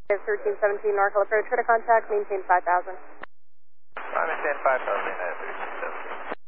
1317 Norcal approach, for the contact, maintain 5000. I maintain 5000 at 1317.